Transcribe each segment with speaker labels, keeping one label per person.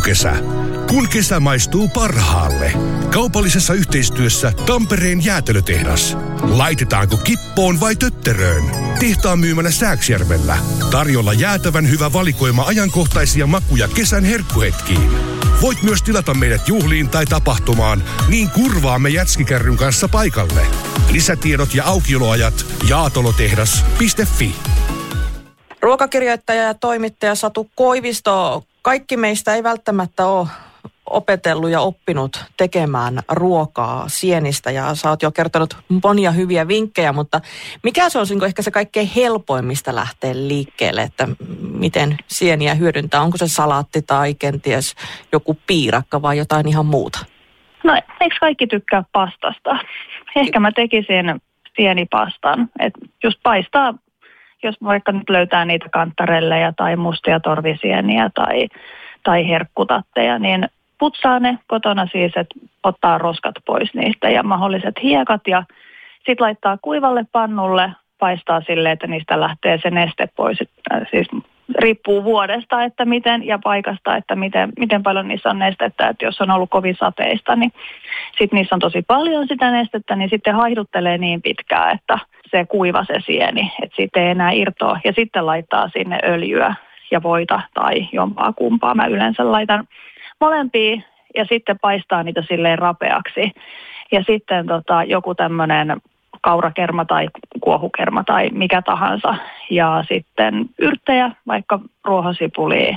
Speaker 1: Kippukesä. Kun kesä maistuu parhaalle. Kaupallisessa yhteistyössä Tampereen jäätelötehdas. Laitetaanko kippoon vai tötteröön? Tehtaan myymänä Sääksjärvellä. Tarjolla jäätävän hyvä valikoima ajankohtaisia makuja kesän herkkuhetkiin. Voit myös tilata meidät juhliin tai tapahtumaan, niin kurvaamme jätskikärryn kanssa paikalle. Lisätiedot ja aukioloajat jaatolotehdas.fi.
Speaker 2: Ruokakirjoittaja ja toimittaja Satu Koivisto, kaikki meistä ei välttämättä ole opetellut ja oppinut tekemään ruokaa sienistä ja sä oot jo kertonut monia hyviä vinkkejä, mutta mikä se on ehkä se kaikkein helpoin, mistä lähtee liikkeelle, että miten sieniä hyödyntää? Onko se salaatti tai kenties joku piirakka vai jotain ihan muuta?
Speaker 3: No eikö kaikki tykkää pastasta? Ehkä mä tekisin sienipastan, että just paistaa, jos vaikka nyt löytää niitä kantarelleja tai mustia torvisieniä tai herkkutatteja, niin putsaa ne kotona siis, että ottaa roskat pois niistä ja mahdolliset hiekat ja sitten laittaa kuivalle pannulle, paistaa silleen, että niistä lähtee se neste pois. Siis riippuu vuodesta, että miten ja paikasta, että miten paljon niissä on nestettä. Että jos on ollut kovin sateista, niin sitten niissä on tosi paljon sitä nestettä, niin sitten haihduttelee niin pitkään, että se kuiva se sieni, että siitä ei enää irtoa. Ja sitten laittaa sinne öljyä ja voita tai jompaa kumpaa. Mä yleensä laitan molempia ja sitten paistaa niitä silleen rapeaksi. Ja sitten joku tämmöinen kaurakerma tai kuohukerma tai mikä tahansa. Ja sitten yrttejä, vaikka ruohosipulia,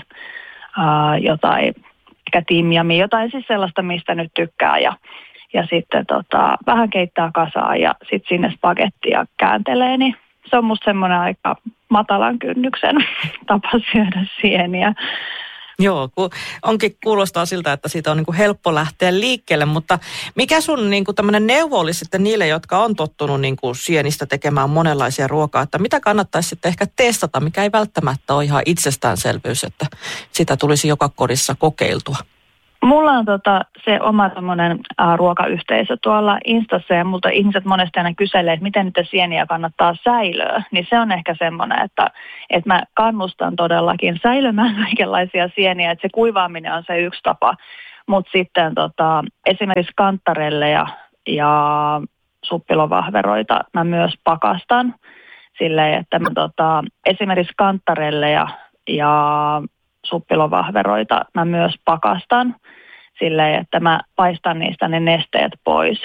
Speaker 3: jotain timjamia, jotain siis sellaista, mistä nyt tykkää. Ja sitten vähän keittää kasaan ja sitten sinne spagettia kääntelee, niin se on musta semmoinen aika matalan kynnyksen tapa syödä sieniä.
Speaker 2: Joo, onkin kuulostaa siltä, että siitä on niin kuin helppo lähteä liikkeelle, mutta mikä sun niin kuin tämmöinen neuvo olisi sitten niille, jotka on tottunut niin kuin sienistä tekemään monenlaisia ruokaa, että mitä kannattaisi sitten ehkä testata, mikä ei välttämättä ole ihan itsestäänselvyys, että sitä tulisi joka kodissa kokeiltua?
Speaker 3: Mulla on se oma tommonen ruokayhteisö tuolla Instassa ja multa ihmiset monesti aina kyselee, että miten niitä sieniä kannattaa säilöä. Niin se on ehkä semmoinen, että mä kannustan todellakin säilömään kaikenlaisia sieniä, että se kuivaaminen on se yksi tapa. Mutta sitten esimerkiksi kantarelleja ja suppilovahveroita mä myös pakastan silleen, että mä esimerkiksi kantarelleja ja suppilovahveroita mä myös pakastan silleen, että mä paistan niistä ne nesteet pois.